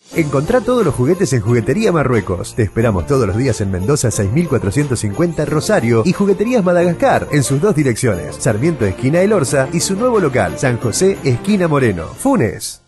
Encontrá todos los juguetes en Juguetería Marruecos. Te esperamos todos los días en Mendoza 6450 Rosario y Jugueterías Madagascar en sus 2 direcciones, Sarmiento esquina El Orza y su nuevo local, San José esquina Moreno, Funes.